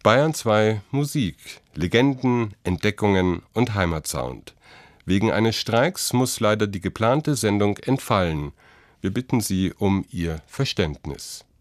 Bayern 2 Musik, Legenden, Entdeckungen und Heimatsound. Wegen eines Streiks muss leider die geplante Sendung entfallen. Wir bitten Sie um Ihr Verständnis.